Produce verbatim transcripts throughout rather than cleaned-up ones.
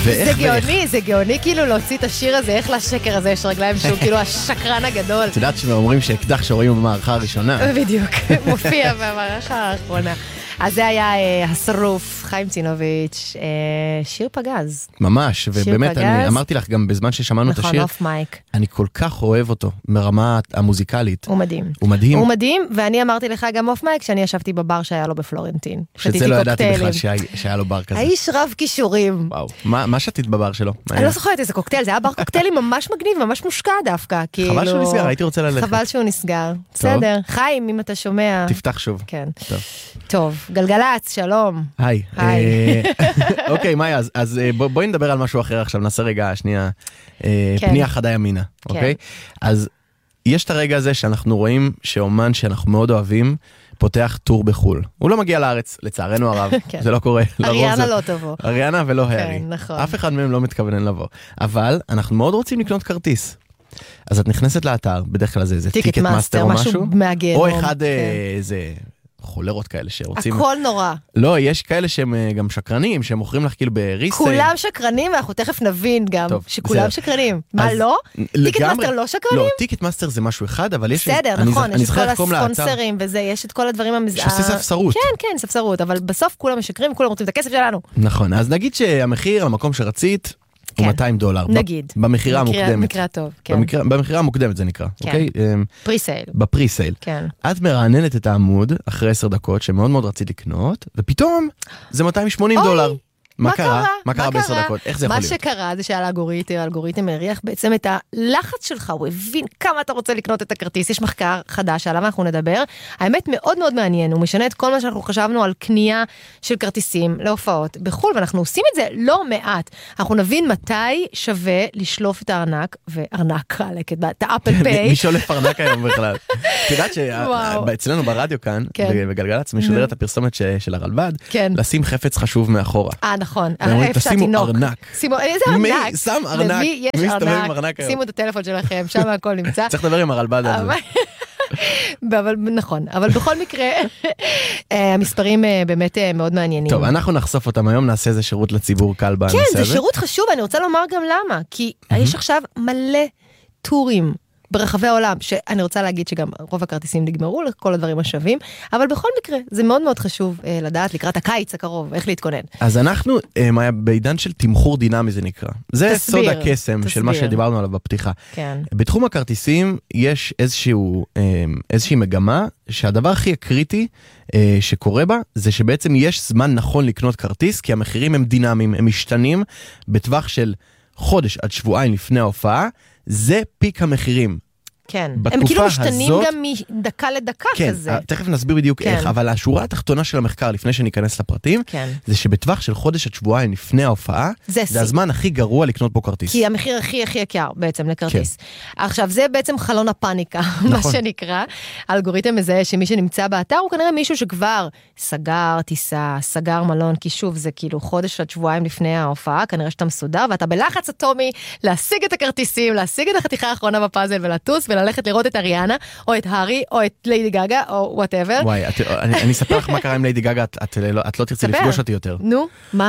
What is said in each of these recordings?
זה גאוני, זה גאוני כאילו להוציא את השיר הזה, איך לשקר הזה יש רגליים שהוא כאילו השקרן הגדול. את יודעת שאומרים שאקדח שרואים במערכה הראשונה. בדיוק, מופיע במערכה האחרונה. אז זה היה אה, השרוף, חיים צינוביץ', אה, שיר פגז. ממש, ובאמת אני אמרתי לך גם בזמן ששמענו את השיר, נכון, אוף מייק. אני כל כך אוהב אותו, מרמה המוזיקלית. הוא מדהים. הוא מדהים. הוא מדהים, ואני אמרתי לך גם אוף מייק, שאני ישבתי בבר שהיה לו בפלורנטין. שזה לא ידעתי בכלל שהיה, שהיה לו בר כזה. האיש רב כישורים. וואו, מה, מה שתית בבר שלו? אני לא זוכרת איזה קוקטייל, זה היה בר קוקטיילים ממש מגניב, ממש מושקע דווקא. חבל שהוא נסגר, הייתי רוצה ללכת. חבל שהוא נסגר. בסדר. חיים, אם אתה שומע. תפתח שוב. כן. טוב, גלגלץ, שלום. היי. אוקיי, מאיה, אז בואי נדבר על משהו אחר עכשיו, נעשה רגע, שנייה, פנייה חדה ימינה, אוקיי? אז יש את הרגע הזה שאנחנו רואים שאומן שאנחנו מאוד אוהבים, פותח טור בחול. הוא לא מגיע לארץ, לצערנו הרב, זה לא קורה. אריאנה לא תבוא. אריאנה ולא הארי. אף אחד מהם לא מתכוונן לבוא. אבל אנחנו מאוד רוצים לקנות כרטיס. אז את נכנסת לאתר, בדרך כלל זה איזה טיקט מאסטר או משהו, או אחד איזה חולרות כאלה שרוצים... הכל נורא. לא, יש כאלה שהם גם שקרנים, שהם מוכרים לך כאילו בריסייל. כולם שקרנים, ואנחנו תכף נבין גם שכולם שקרנים. מה, לא? טיקט מאסטר לא שקרנים? לא, טיקט מאסטר זה משהו אחד, אבל יש... בסדר, נכון, יש את כל הספונסרים וזה, יש את כל הדברים המז... שעושה ספסרות. כן, כן, ספסרות, אבל בסוף כולם משקרים וכולם רוצים את הכסף שלנו. נכון, אז נגיד שהמחיר, המקום שרצית, הוא מאתיים דולר. נגיד. במחירה המוקדמת. במקרה טוב, כן. במחירה המוקדמת זה נקרא, אוקיי? פריסייל. בפריסייל. כן. את מרעננת את העמוד אחרי עשר דקות, שמאוד מאוד רצית לקנות, ופתאום זה מאתיים ושמונים דולר. מה קרה? מה קרה בעשר דקות? איך זה יכול להיות? מה שקרה זה שעל האלגוריתם, האלגוריתם הריח בעצם את הלחץ שלך, הוא הבין כמה אתה רוצה לקנות את הכרטיס, יש מחקר חדש עליו אנחנו נדבר, האמת מאוד מאוד מעניין, הוא משנה את כל מה שאנחנו חשבנו על קנייה של כרטיסים להופעות בחול, ואנחנו עושים את זה לא מעט, אנחנו נבין מתי שווה לשלוף את הארנק, וארנק, את האפל פיי. מי שולף ארנק היום בכלל? את יודעת שאצלנו ברדיו כאן, בגלגלצ, משודרת הפרסומת של הרלב"ד, לשים חפץ חשוב מאחורה. נכון, שימו ארנק. איזה ארנק? שם ארנק. למי יש ארנק? שימו את הטלפון שלכם, שם הכל נמצא. צריך לדבר עם הרלב"ד על זה. אבל נכון, אבל בכל מקרה, המספרים באמת מאוד מעניינים. טוב, אנחנו נחשוף אותם היום, נעשה איזה שירות לציבור קל בנושא הזה. כן, זה שירות חשוב, אני רוצה לומר גם למה, כי יש עכשיו מלא טורים ברחבי העולם, שאני רוצה להגיד שגם רוב הכרטיסים נגמרו לכל הדברים השווים, אבל בכל מקרה, זה מאוד מאוד חשוב אה, לדעת לקראת הקיץ הקרוב, איך להתכונן. אז אנחנו, אה, בעידן של תמחור דינמי זה נקרא. זה תסביר, סוד הקסם תסביר. של מה שדיברנו עליו בפתיחה. כן. בתחום הכרטיסים יש איזשהו, אה, איזושהי מגמה, שהדבר הכי הקריטי אה, שקורה בה, זה שבעצם יש זמן נכון לקנות כרטיס, כי המחירים הם דינמיים, הם משתנים בטווח של חודש עד שבועיים לפני ההופעה, זה פיק המחירים. כן, הם כאילו משתנים הזאת, גם מדקה לדקה כן, כזה. כן, תכף נסביר בדיוק כן. איך, אבל השורה התחתונה של המחקר, לפני שניכנס לפרטים, כן. זה שבטווח של חודש עד שבועיים לפני ההופעה, זה, זה הזמן הכי גרוע לקנות פה כרטיס. כי המחיר הכי הכי יקר בעצם לכרטיס. כן. עכשיו, זה בעצם חלון הפאניקה, נכון. מה שנקרא. האלגוריתם מזהה שמי שנמצא באתר, הוא כנראה מישהו שכבר סגר טיסה, סגר מלון, כי שוב, זה כאילו חודש עד שבועיים לפני ההופעה, כנראה שאתה מסודר, ואתה בלחץ אטומי להשיג את הכרטיסים, להשיג את החתיכה האחרונה בפאזל ולטוס וללכת לראות את אריאנה, או את הארי, או את ליידי גגה, או whatever. וואי, אני אספר לך מה קרה עם ליידי גגה, את לא תרצי לפגוש אותי יותר. נו, מה?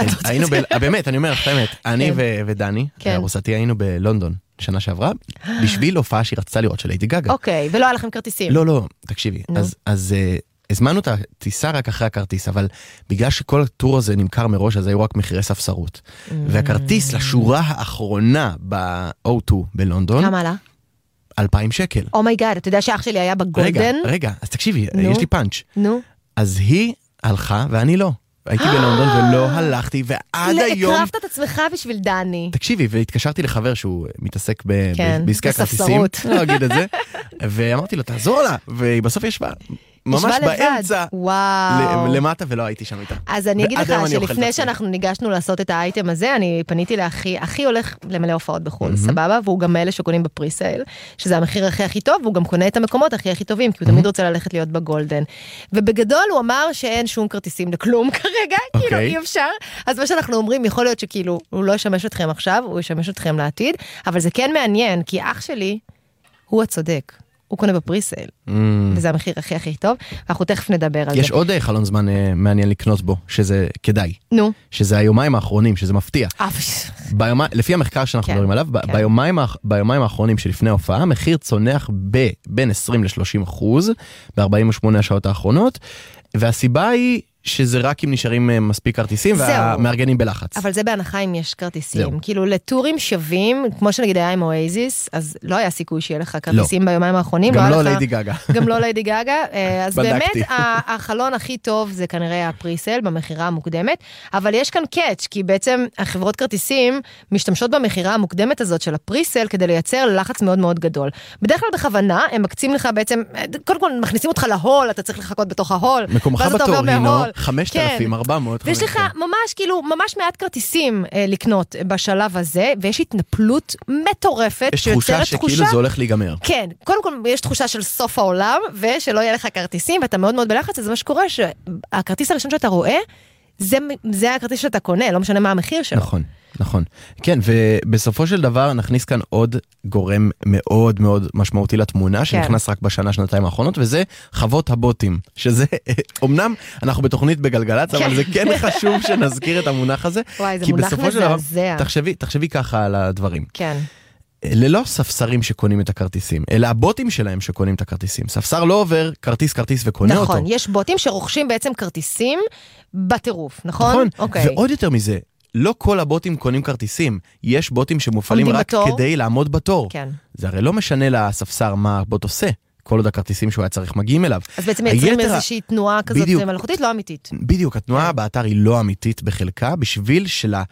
באמת, אני אומר לך, באמת, אני ודני, רוסתי, היינו בלונדון שנה שעברה, בשביל הופעה שהיא רצתה לראות של ליידי גגה. אוקיי, ולא היה לכם כרטיסים. לא, לא, תקשיבי, אז הזמנו את הטיסה רק אחרי הכרטיס, אבל בגלל שכל הטור הזה נמכר מראש, אז היו רק מחירי ספסרות. והכרטיס לשורה האחרונה ב-או טו בלונדון, כמה עלה? אלפיים שקל. אומייגאד, אתה יודע שאח שלי היה בגולדן? רגע, רגע, אז תקשיבי, יש לי פאנץ'. נו. אז היא הלכה ואני לא. הייתי בלונדון ולא הלכתי, ועד היום... הקרבת את עצמך בשביל דני. תקשיבי, והתקשרתי לחבר שהוא מתעסק בעסקי הכרטיסים. לא אגיד את זה. ואמרתי לו, תעזור לה. ובסוף ישבה. ממש באמצע, למטה, ולא הייתי שם איתה. אז אני אגיד לך שלפני שאנחנו ניגשנו לעשות את האייטם הזה, אני פניתי לאחי, אחי הולך למלא הופעות בחול, סבבה, והוא גם מאלה שקונים בפריסייל, שזה המחיר הכי הכי טוב, והוא גם קונה את המקומות הכי הכי טובים, כי הוא תמיד רוצה ללכת להיות בגולדן. ובגדול הוא אמר שאין שום כרטיסים לכלום כרגע, כאילו אי אפשר. אז מה שאנחנו אומרים, יכול להיות שכאילו, הוא לא ישמש אתכם עכשיו, הוא ישמש אתכם לעתיד, אבל זה כן מעניין, כי אח שלי, הוא הצודק. הוא קונה בפריסייל. Mm. וזה המחיר הכי הכי טוב, ואנחנו תכף נדבר על יש זה. יש עוד חלון זמן מעניין לקנות בו, שזה כדאי. נו. שזה היומיים האחרונים, שזה מפתיע. אף. ביומי, לפי המחקר שאנחנו כן, מדברים עליו, כן. ביומיים, ביומיים האחרונים שלפני ההופעה, המחיר צונח ב, בין עשרים לשלושים אחוז, ב-ארבעים ושמונה השעות האחרונות, והסיבה היא שזה רק אם נשארים מספיק כרטיסים, והמארגנים בלחץ. אבל זה בהנחה אם יש כרטיסים. כאילו לטורים שווים, כמו שנגיד היה עם אוייזיס, אז לא היה סיכוי שיהיה לך כרטיסים ביומיים האחרונים. גם לא ליידי גגה. גם לא ליידי גגה. אז באמת החלון הכי טוב זה כנראה הפריסל במחירה המוקדמת, אבל יש כאן קאץ', כי בעצם החברות כרטיסים משתמשות במחירה המוקדמת הזאת של הפריסל, כדי לייצר לחץ מאוד מאוד גדול. בדרך כלל בכוונה, הם מקצים לך בעצם, קודם כל מכניסים אותך להול, אתה צריך לחכות בתוך ההול. מקומך בתור, הינו חמשת אלפים ארבע מאות. ויש לך ממש, כאילו, ממש מעט כרטיסים אה, לקנות בשלב הזה, ויש התנפלות מטורפת, יש תחושה שכאילו זה הולך להיגמר. כן, קודם כל יש תחושה של סוף העולם, ושלא יהיה לך כרטיסים, ואתה מאוד מאוד בלחץ, אז מה שקורה, שהכרטיס הראשון שאתה רואה, זה, זה הכרטיס שאתה קונה, לא משנה מה המחיר שלו. נכון, נכון. כן, ובסופו של דבר נכניס כאן עוד גורם מאוד מאוד משמעותי לתמונה, שנכנס רק בשנה, שנתיים האחרונות, וזה חוות הבוטים, שזה, אמנם אנחנו בתוכנית בגלגלץ, אבל זה כן חשוב שנזכיר את המונח הזה. וואי, זה מונח מזעזע. תחשבי, תחשבי ככה על הדברים. כן. ללא ספסרים שקונים את הכרטיסים, אלא הבוטים שלהם שקונים את הכרטיסים. ספסר לא עובר כרטיס כרטיס וקונה אותו. נכון, יש בוטים שרוכשים בעצם כרטיסים בטירוף, נכון? נכון, אוקיי. ועוד יותר מזה, לא כל הבוטים קונים כרטיסים, יש בוטים שמופעלים רק בתור. כדי לעמוד בתור. כן. זה הרי לא משנה לספסר מה הבוט עושה, כל עוד הכרטיסים שהוא היה צריך מגיעים אליו. אז בעצם מייצרים איזושהי תנועה כזאת מלאכותית לא אמיתית. בדיוק, התנועה באתר היא לא אמיתית בחלקה, בשביל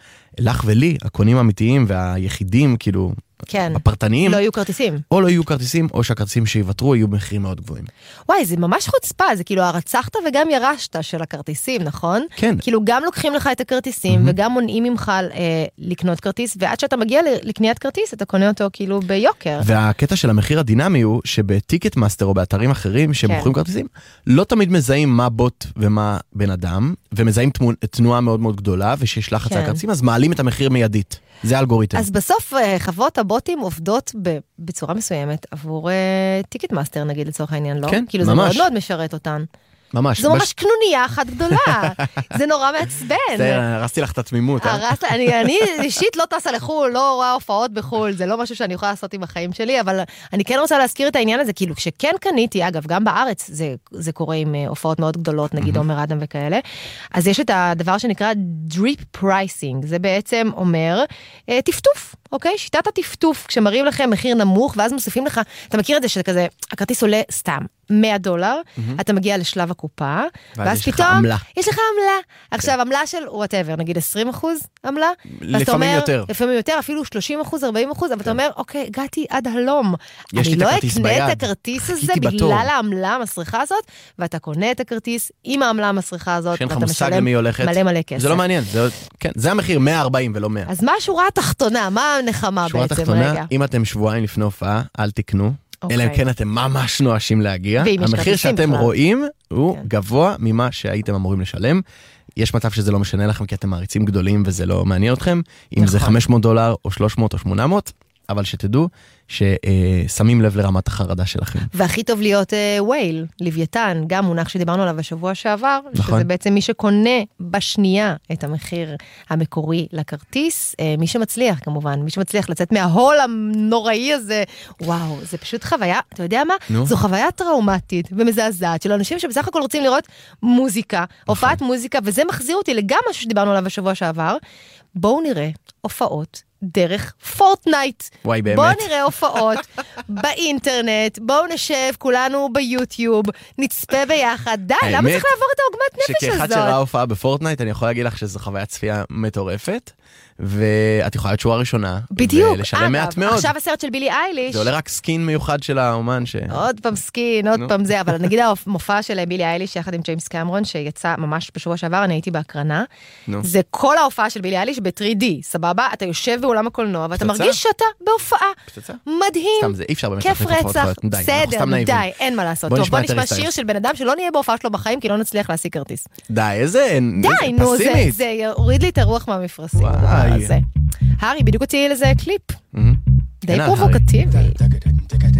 שלך ולי, הקונים האמיתיים והיחידים, כאילו, כן. הפרטניים, לא יהיו כרטיסים. או לא יהיו כרטיסים, או שהכרטיסים שיוותרו יהיו במחירים מאוד גבוהים. וואי, זה ממש חוצפה, זה כאילו הרצחת וגם ירשת של הכרטיסים, נכון? כן. כאילו גם לוקחים לך את הכרטיסים, mm-hmm. וגם מונעים ממך אה, לקנות כרטיס, ועד שאתה מגיע לקניית כרטיס, אתה קונה אותו כאילו ביוקר. והקטע של המחיר הדינמי הוא, שבטיקט מאסטר או באתרים אחרים שמוכרים כן. כרטיסים, לא תמיד מזהים מה בוט ומה בן אדם, ומזהים תמונה, תנועה מאוד מאוד גדולה, ושיש לחץ כן. על הכרטיסים, אז מעלים את המחיר מיידית. זה האלגוריתם. אז בסוף חוות הבוטים עובדות בצורה מסוימת עבור טיקט מאסטר נגיד לצורך העניין, לא? כן, כאילו ממש. זה מאוד מאוד משרת אותן. ממש. זו ממש קנוניה אחת גדולה. זה נורא מעצבן. זה, הרסתי לך את התמימות. הרסת, אני, אני אישית לא טסה לחול, לא רואה הופעות בחול, זה לא משהו שאני יכולה לעשות עם החיים שלי, אבל אני כן רוצה להזכיר את העניין הזה, כאילו כשכן קניתי, אגב, גם בארץ זה, זה קורה עם הופעות מאוד גדולות, נגיד עומר אדם וכאלה, אז יש את הדבר שנקרא drip pricing, זה בעצם אומר טפטוף. אוקיי? שיטת הטפטוף, כשמראים לכם מחיר נמוך, ואז מוסיפים לך, אתה מכיר את זה שכזה, הכרטיס עולה סתם מאה דולר, mm-hmm. אתה מגיע לשלב הקופה, ואז יש פתאום, לך עמלה. יש לך עמלה. עכשיו, עמלה של whatever, נגיד עשרים אחוז עמלה, לפעמים אומר, יותר. לפעמים יותר, אפילו שלושים אחוז, ארבעים אחוז, אבל אתה אומר, אוקיי, הגעתי עד הלום. אני לא אקנה את הכרטיס הזה בגלל העמלה המסריחה הזאת, ואתה קונה את הכרטיס עם העמלה המסריחה הזאת, ואתה משלם מלא מלא כסף. זה לא מעניין, זה, כן, זה המחיר מאה וארבעים ולא מאה. אז מה השורה התחתונה? מה הנחמה בעצם? תחתונה, רגע. אם אתם שבועיים לפני הופעה, אל תקנו, okay. אלא אם כן אתם ממש נואשים להגיע. המחיר שאתם בכלל. רואים הוא okay. גבוה ממה שהייתם אמורים לשלם. יש מצב שזה לא משנה לכם כי אתם מעריצים גדולים וזה לא מעניין אתכם. אם נכון. זה חמש מאות דולר או שלוש מאות או שמונה מאות, אבל שתדעו ששמים לב לרמת החרדה שלכם. והכי טוב להיות ווייל, לוויתן, גם מונח שדיברנו עליו בשבוע שעבר, נכון. שזה בעצם מי שקונה בשנייה את המחיר המקורי לכרטיס, מי שמצליח כמובן, מי שמצליח לצאת מההול הנוראי הזה, וואו, זה פשוט חוויה, אתה יודע מה? נו. זו חוויה טראומטית ומזעזעת של אנשים שבסך הכל רוצים לראות מוזיקה, נכון. הופעת מוזיקה, וזה מחזיר אותי לגם משהו שדיברנו עליו בשבוע שעבר, בואו נראה הופעות דרך פורטנייט. וואי, באמת. בואו נראה הופעות באינטרנט, בואו נשב כולנו ביוטיוב, נצפה ביחד. די, למה צריך לעבור את העוגמת נפש הזאת? שכאחד שראה הופעה בפורטנייט, אני יכול להגיד לך שזו חוויית צפייה מטורפת, ואת יכולה להיות שורה ראשונה. בדיוק. ולשלם מעט מאוד. עכשיו הסרט של בילי אייליש. זה עולה רק סקין מיוחד של האומן ש... עוד פעם סקין, עוד פעם זה, אבל נגיד המופע של בילי אייליש יחד עם ג'יימס קמרון, שיצא ממש בשבוע שעבר, אני הייתי בהקרנה. זה כל ההופעה של בילי אייליש ב-תרי די, סבבה? אתה יושב באולם הקולנוע, ואתה מרגיש שאתה בהופעה. מדהים. סתם זה, אי אפשר באמת כיף רצח. בסדר, די, אין מה לעשות. טוב, בוא נשמע שיר של בן אדם שלא נהיה בהופעה שלו בחיים, כי לא נצליח להשיג כרטיס. די, איזה די, נו, זה יוריד לי את הרוח מהמפרשים. הרי, בדיוק הוציא לזה קליפ. די פרובוקטיבי.